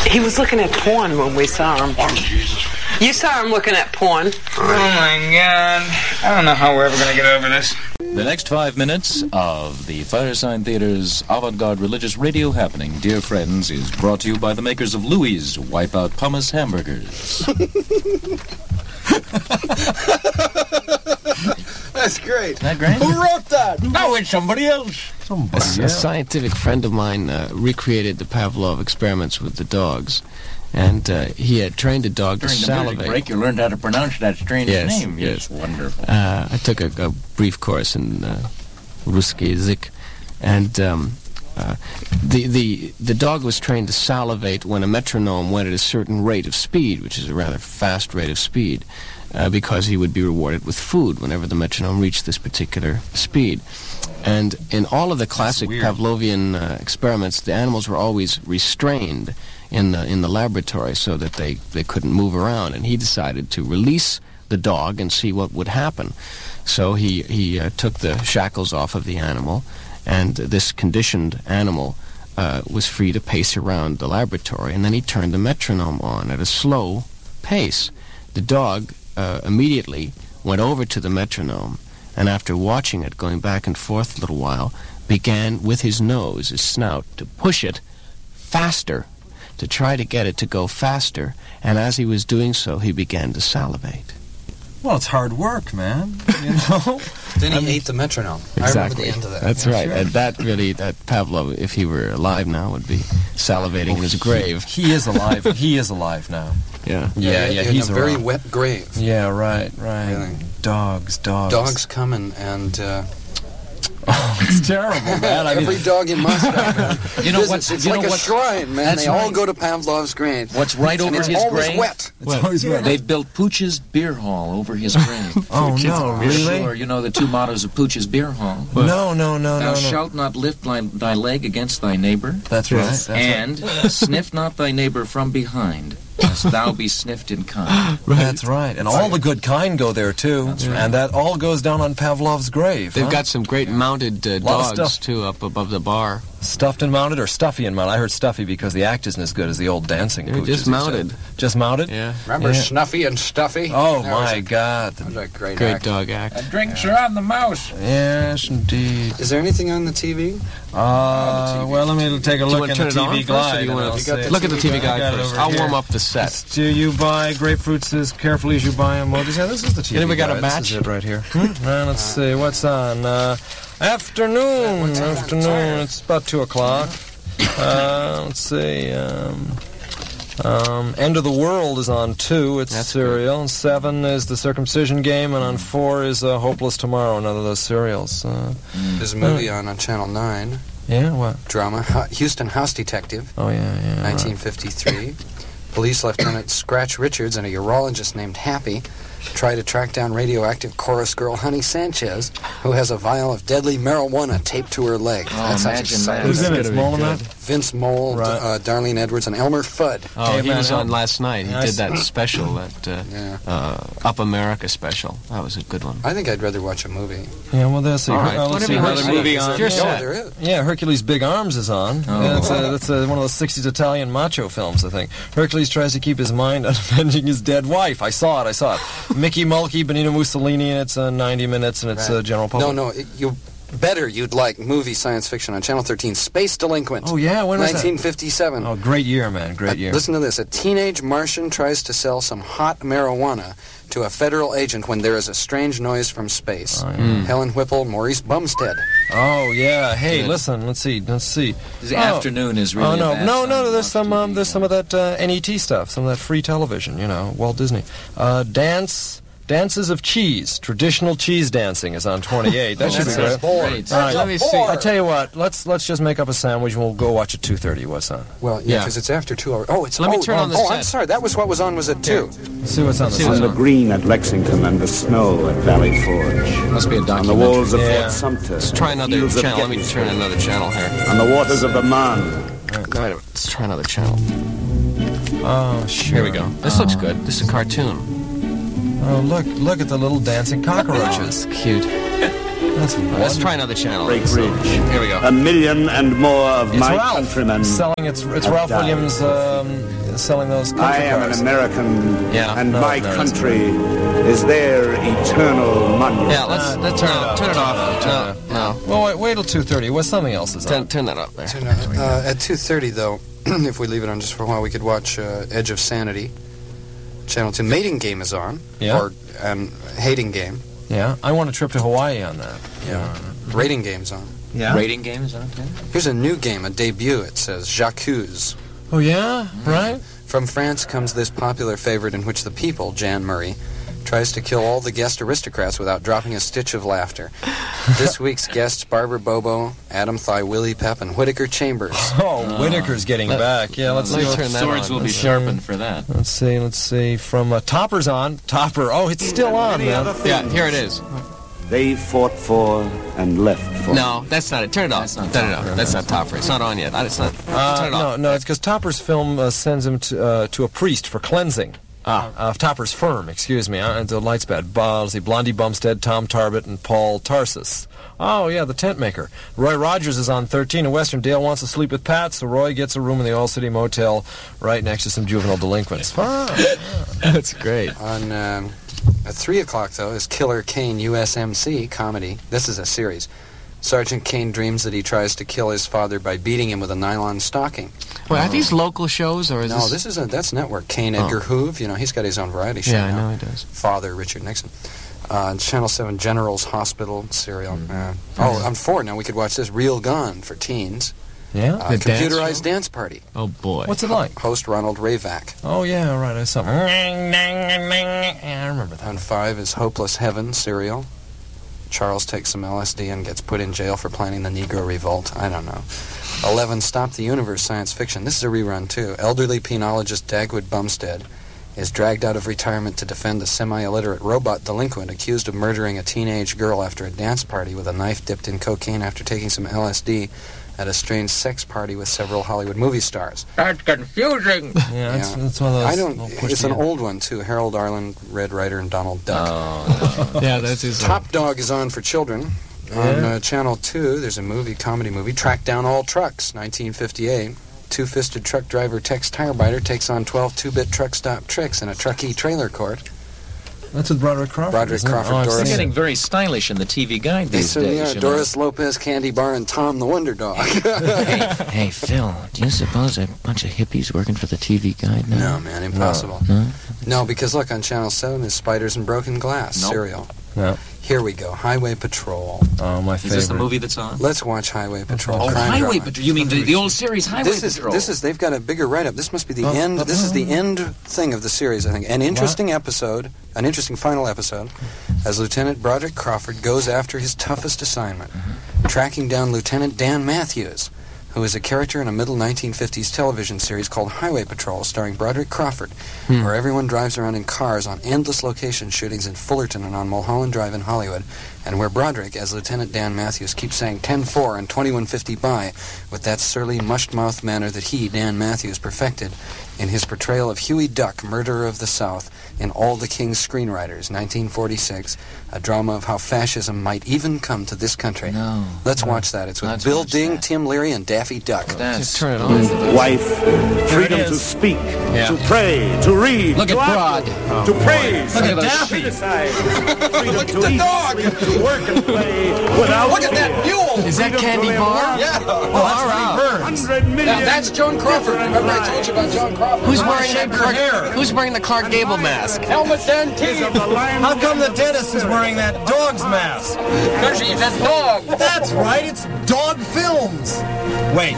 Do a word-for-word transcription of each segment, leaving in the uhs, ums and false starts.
He was looking at porn when we saw him. Oh, Jesus. You saw him looking at porn. Oh, my God. I don't know how we're ever going to get over this. The next five minutes of the Firesign Theater's avant-garde religious radio happening, dear friends, is brought to you by the makers of Louis' Wipeout Pumice Hamburgers. That's great. Isn't that great? Who wrote that? No, it's somebody else. Somebody A, a scientific friend of mine uh, recreated the Pavlov experiments with the dogs. And uh, he had trained a dog During to the salivate. music break, you learned how to pronounce that strange Yes, name. yes. Wonderful. Uh, I took a, a brief course in uh, Ruski Zik, and um, uh, the, the, the dog was trained to salivate when a metronome went at a certain rate of speed, which is a rather fast rate of speed, uh, because he would be rewarded with food whenever the metronome reached this particular speed. And in all of the classic Pavlovian uh, experiments, the animals were always restrained in the, in the laboratory so that they, they couldn't move around. And he decided to release the dog and see what would happen. So he, he uh, took the shackles off of the animal, and this conditioned animal uh, was free to pace around the laboratory. And then he turned the metronome on at a slow pace. The dog uh, immediately went over to the metronome, and after watching it going back and forth a little while, began with his nose, his snout, to push it faster, to try to get it to go faster, and as he was doing so, he began to salivate. Well, it's hard work, man, you know? Then he I mean, ate the metronome. Exactly. I remember the end of that. That's yeah, right. Sure. And that really, that Pavlov, if he were alive now, would be salivating in his grave. He is alive. He is alive now. Yeah. Yeah, yeah, in he's a very around. wet grave. Yeah, right, right. Really. Dogs, dogs. Dogs come and... and uh, oh, it's terrible, man. I mean, every dog in Moscow, man. You know Visits. what? It's you like know a what, shrine, man. That's They all right. go to Pavlov's grave. What's right and over it's his always grave? wet. it's always wet. They've built Pooch's Beer Hall over his grave. Oh, no, really? Sure, you know the two mottos of Pooch's Beer Hall. No, no, no, Thou no, no. shalt not lift thy, thy leg against thy neighbor, That's right. That's and sniff not thy neighbor from behind, lest thou be sniffed in kind. right. That's right. And all the good kind go there, too. And that all goes down on Pavlov's grave. They've huh? got some great mounted uh, Lot of dogs, stuff. too, up above the bar. Stuffed and mounted or stuffy and mounted? I heard stuffy because the act isn't as good as the old dancing They're pooches, just he said. mounted. Just mounted? Yeah. Remember Yeah. Snuffy and Stuffy? Oh, That was my a- God. That was a great, Great act. dog act. The drinks are on the mouse. Yes, indeed. Is there anything on the T V? Uh, well, let me take a Do you look want in to the turn it T on V first, or do guide. you and want I'll to say- look at the T V I got guide it first? over I'll here. warm up the set. Do you buy grapefruits as carefully as you buy emojis? Yeah, this is the T V Anybody got a guide. match? This is it right here. Hmm? Uh, let's see, what's on? Uh, afternoon. Afternoon. It's about two o'clock. Uh, let's see. Um, um, End of the World is on two. It's That's serial. And seven is the Circumcision Game, and on four is uh, Hopeless Tomorrow. Another of those serials. Uh, There's a movie on, on Channel nine, yeah. What? drama, Hu- Houston House Detective, Oh yeah, yeah. right. nineteen fifty-three. Police Lieutenant Scratch Richards and a urologist named Happy try to track down radioactive chorus girl Honey Sanchez, who has a vial of deadly marijuana taped to her leg. Oh, that sounds imagine exciting. that. Who's in it? That's It's gonna be Mole in good. that? Vince Mole, Right. uh, Darlene Edwards, and Elmer Fudd. Oh, Hey, he man, was how- on last night. He I did that s- special, that uh, Yeah. uh, Up America special. That was a good one. I think I'd rather watch a movie. Yeah, well, there's see. All right. Uh, let's Whatever see. you want. Hercules- Movie on. Your Yeah. set. There is. Yeah, Hercules' Big Arms is on. Oh. Yeah, that's, a, that's a, one of those sixties Italian macho films, I think. Hercules tries to keep his mind on avenging his dead wife. I saw it, I saw it. Mickey Mulkey, Benito Mussolini, and it's uh, ninety minutes, and it's uh, Right. general public. No, no, it, you better you'd like movie science fiction on Channel thirteen, Space Delinquent. Oh, yeah? When was that? nineteen fifty-seven. Oh, great year, man, great Uh, year. Listen to this. A teenage Martian tries to sell some hot marijuana to a federal agent when there is a strange noise from space. Oh, yeah. Helen Whipple, Maurice Bumstead. Oh, yeah. Hey, Good. listen, let's see, let's see. The Oh. afternoon is really Oh a no, bad no, time no! to There's watch some, um, T V, there's some of that uh, N E T stuff, some of that free television. You know, Walt Disney. Uh, dance, dances of cheese, traditional cheese dancing is on twenty-eight. That Oh, should be that's good. great. All right, Let me see. bore. I'll tell you what. Let's let's just make up a sandwich and we'll go watch at two thirty. What's on? Well, yeah, Yeah. because it's after two hours. Oh, it's Let me oh, turn oh, on the Oh, set. I'm sorry. That was what was on. Was at two. Let's see what's on the See set. what's On the green at Lexington and the snow at Valley Forge. Must be a On the documentary. walls of Yeah. Fort Sumter. Let's try and the another fields of channel. Let me turn Gettysburg. another channel here. On the waters of the Marne. All right, let's try another channel. Oh, sure. Here we go. This looks good. This is a cartoon. Oh, look, look at the little dancing cockroaches. Cute. That's Let's try another channel. Break Ridge. Here we go. A million and more of It's my Ralph countrymen selling. It's it's have Ralph died. Williams um, selling those. country I am an cars. American, Yeah, and no, my there isn't. country is their eternal monument. Yeah, let's, Uh, let's turn it off. Turn it off. No, no. Well, wait, wait till two thirty. Well, something else is Turn, on. turn that up there. Turn out- uh, at two thirty, though, if we leave it on just for a while, we could watch uh, Edge of Sanity. Channel two. Mating Game is on. Yeah. Or um, Hating Game. Yeah, I want a trip to Hawaii on that. Yeah. Rating Game's on. Yeah. Rating games on it? Here's a new game, a debut. It says J'accuse. Oh yeah, right. From France comes this popular favorite in which the people, Jan Murray, tries to kill all the guest aristocrats without dropping a stitch of laughter. This week's guests, Barbara Bobo, Adam Thigh, Willie Pep, and Whittaker Chambers. Oh, Whitaker's getting Let- back. Yeah, let's let see. me what- turn that Swords on. will be Let's, sharpened uh, for that. Let's see. Let's see. From uh, Topper's on. Topper. Oh, it's still on, Many man. other Yeah, things here it is. They fought for and left for. No, that's not it. Turn it off. That's not Turn it Topper. off. That's not Topper. It's not on yet. It's not. Uh, turn it no, off. no, it's because Topper's film uh, sends him to, uh, to a priest for cleansing. Ah. Uh, Topper's firm, excuse me. Uh, and the light's bad. Uh, let's see, Blondie Bumstead, Tom Tarbett, and Paul Tarsus. Oh, yeah, the tent maker. Roy Rogers is on thirteen, and Western Dale wants to sleep with Pat, so Roy gets a room in the All City Motel right next to some juvenile delinquents. Fun. That's great. On um, at three o'clock, though, is Killer Kane U S M C comedy. This is a series. Sergeant Kane dreams that he tries to kill his father by beating him with a nylon stocking. Wait, are these local shows or is No, this? this is a that's network. Kane Oh. Edgar Hoover, you know, he's got his own variety show Yeah, I now. know he does. Father Richard Nixon. Uh, Channel seven General's Hospital serial. Uh, oh, on four now we could watch this Real Gone for teens. Yeah? Uh, The dance computerized show? dance party. Oh boy. What's it like? Host Ronald Rayvack. Oh, yeah, right. I saw. Yeah, I remember that. On five is Hopeless Heaven serial. Charles takes some L S D and gets put in jail for planning the Negro Revolt. I don't know. eleven, Stop the Universe science fiction. This is a rerun, too. Elderly penologist Dagwood Bumstead is dragged out of retirement to defend a semi-illiterate robot delinquent accused of murdering a teenage girl after a dance party with a knife dipped in cocaine after taking some L S D at a strange sex party with several Hollywood movie stars. That's confusing. Yeah, that's, Yeah. that's one of those. I don't... I'll push It's the an end. old one, too. Harold Arlen, Red Ryder, and Donald Duck. Oh, yeah, that's his. Top Dog is on for children. On Yeah. uh, Channel two, there's a movie, comedy movie, Track Down All Trucks, nineteen fifty-eight. Two-fisted truck driver Tex Tirebiter takes on twelve two-bit truck stop tricks in a truckee trailer court. That's with Broderick Crawford. Broderick isn't it? Crawford, oh, I've Doris- They're seen getting it. very stylish in the T V guide They these certainly days. are. you know. Doris Lopez, Candy Bar, and Tom the Wonder Dog. Hey, Phil, do you suppose a bunch of hippies working for the T V guide now? No, man, impossible. No? No, because look, on Channel seven is Spiders and Broken Glass, Nope. serial. No. Here we go, Highway Patrol. Oh, my Is favorite. this the movie that's on? Let's watch Highway Patrol. Oh, crime Highway drama. Patrol. You mean the, the old series Highway This is Patrol? this is they've got a bigger write-up. This must be the Oh, end. oh, This is the oh. end thing of the series, I think. An interesting episode, an interesting final episode, as Lieutenant Broderick Crawford goes after his toughest assignment, tracking down Lieutenant Dan Matthews, who is a character in a middle nineteen fifties television series called Highway Patrol, starring Broderick Crawford, Hmm. where everyone drives around in cars on endless location shootings in Fullerton and on Mulholland Drive in Hollywood, and where Broderick, as Lieutenant Dan Matthews, keeps saying ten four and twenty-one fifty by with that surly, mushed-mouthed manner that he, Dan Matthews, perfected in his portrayal of Huey Duck, Murderer of the South, in All the King's Screenwriters, nineteen forty-six, a drama of how fascism might even come to this country. No. Let's watch that. It's with Let's Bill watch Ding, that. Tim Leary, and Daffy Duck. That's Just turn it on. Wife, freedom it to is. speak, Yeah. to pray, to read, Look to at argue, Brod. to praise, Look at to Daffy. criticize, freedom to eat, sleep, to work and play without Look at that mule! Is that Candy Bar? Yeah! Oh, that's Eddie Burns. Hundred million. Now, that's Joan Crawford. Remember I told you about Joan Crawford? Who's wearing that shaved her Clark, hair. Who's wearing the Clark Gable mask? Helmet Dantine! How come the dentist is wearing that dog's mask? Because he's a dog. That's right, it's Dog Films. Wait.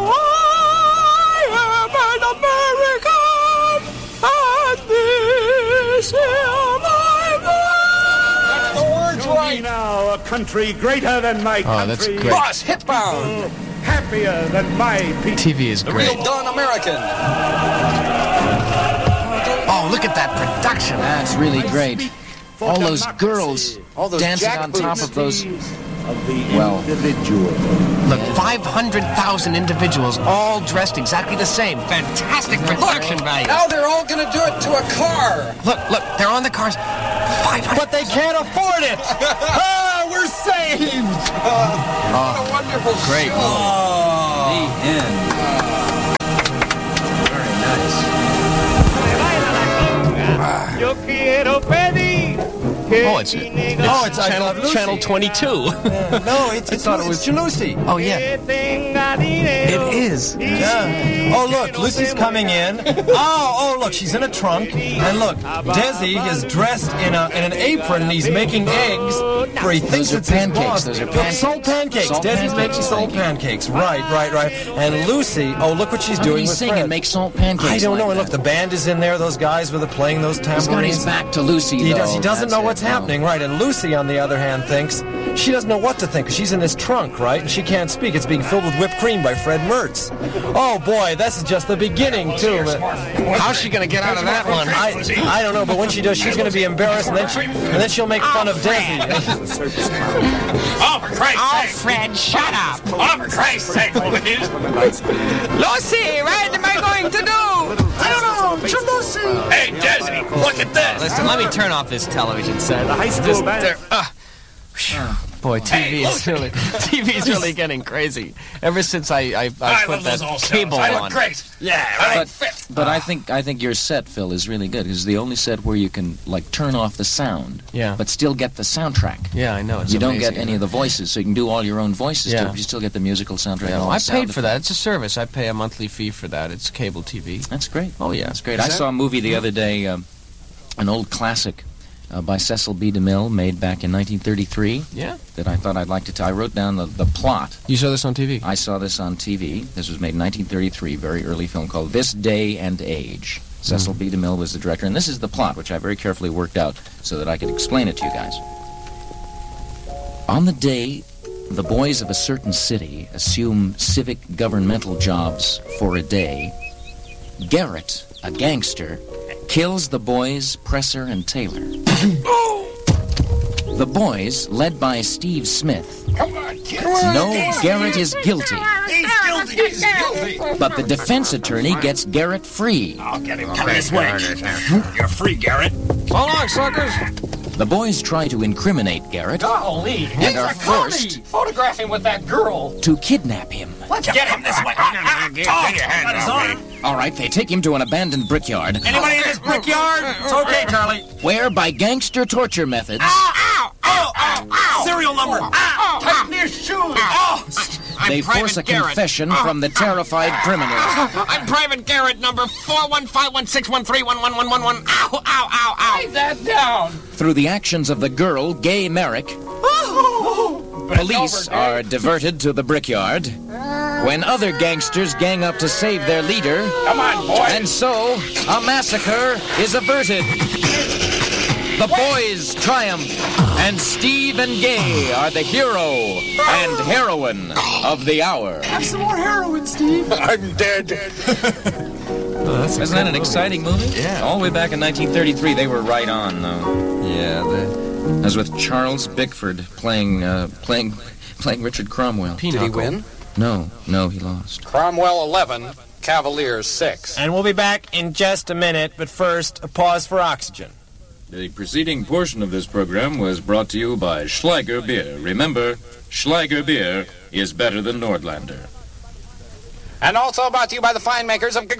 Show me now a country greater than my Oh, that's country. great. Boss Hitbound! Happier than my people. T V is The great. real Don American! Oh, look at that production. That's really great. For All those democracy girls All those dancing jack on top boots. of those. of the Well. individual. Look, five hundred thousand individuals all dressed exactly the same. Fantastic production value. Now they're all gonna do it to a car! Look, look, they're on the cars. five hundred. But they can't afford it! Ah, Oh, we're saved! What a wonderful Great. show. The end. Very nice. Yo quiero pedir. Oh, it's, it's, Oh, it's I channel, Love Lucy. channel twenty-two. No, it's, it's, thought it it's was- Jalusi. Oh, yeah. It is. Yeah. Oh, look, Lucy's coming in. Oh, oh, look, she's in a trunk. And look, Desi is dressed in a in an apron and he's making eggs for he thinks Those are it's his pancakes. boss. Those are Look, pancakes. Salt pancakes. Salt Desi's pancakes. making salt pancakes. Right, right, right. And Lucy, oh, look what she's How did doing he with sing Fred. and make salt pancakes? I don't like know. And that? look, the band is in there. Those guys with the playing those He's got tambourines. his back to Lucy, He though. does. He doesn't That's know it. what's No. happening, right? And Lucy, on the other hand, thinks she doesn't know what to think. 'Cause she's in this trunk, right? And she can't speak. It's being filled with whipped cream by Fred Mertz. Oh boy, this is just the beginning, too. How's she going to get out of that one? I, I don't know, but when she does, she's going to be embarrassed, and then she, and then she'll make fun of Desi. Oh, for Christ's Oh, sake! Fred, shut up. Oh, for Christ's sake, Louise! Lucy, what am I going to do? I don't know, Jalusi. Hey, Desi, look at this! Listen, let me turn off this television set. The high school band. Uh, whew. Boy, T V is really T V is really getting crazy. Ever since I I, I I put love those that old cable shows. I on. look great. Yeah, I But, look fit. but I think I think your set, Phil, is really good. It's the only set where you can like turn off the sound, Yeah. but still get the soundtrack. Yeah, I know. It's you don't amazing. get any of the voices, so you can do all your own voices. Yeah. Too, but you still get the musical soundtrack. Yeah, and all I the sound paid for that. It's a service. I pay a monthly fee for that. It's cable T V. That's great. Oh yeah, That's great. Is I that- saw a movie the other day, um, an old classic uh, by Cecil B. DeMille, made back in nineteen thirty-three, Yeah. that I thought I'd like to tell. I wrote down the, the plot. You saw this on T V? I saw this on T V. This was made in nineteen thirty-three, very early film called This Day and Age. Cecil B. DeMille was the director, and this is the plot, which I very carefully worked out so that I could explain it to you guys. On the day the boys of a certain city assume civic governmental jobs for a day, Garrett, a gangster, kills the boys Presser and Taylor. The boys, led by Steve Smith, Come on, kids. know Garrett is guilty, He's guilty. He's guilty. but the defense attorney gets Garrett free. I'll get him. Come this way. You're free, Garrett. So long, suckers. The boys try to incriminate Garrett Golly. and are forced Photograph him with that girl. to kidnap him. Let's get him this way. Get your hand on me. All right, they take him to an abandoned brickyard, Anybody in this brickyard? It's okay, Charlie. where by gangster torture methods, Ow! Ow! Ow! Ow! Serial number. Ow! Tighten your shoes. Oh! they force a confession from the terrified criminal. I'm Private Garrett, number four one five one six one three one one one one one. Ow, ow, ow, ow. Write that down. Through the actions of the girl, Gay Merrick, police are diverted to the brickyard when other gangsters gang up to save their leader, Come on, boy. and so a massacre is averted. The boys triumph, and Steve and Gay are the hero and heroine of the hour. I'm dead. Isn't that an exciting movie? Yeah. All the way back in nineteen thirty-three, they were right on, though. Yeah, the As with Charles Bickford playing uh, playing playing Richard Cromwell. Did he pinochle. win? No, no, he lost. Cromwell eleven, Cavaliers six. And we'll be back in just a minute, but first, a pause for oxygen. The preceding portion of this program was brought to you by Schleicher Beer. Remember, Schleicher Beer is better than Nordlander. And also brought to you by the fine makers of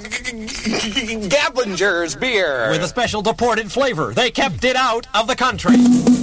Gablinger's beer. With a special deported flavor. They kept it out of the country.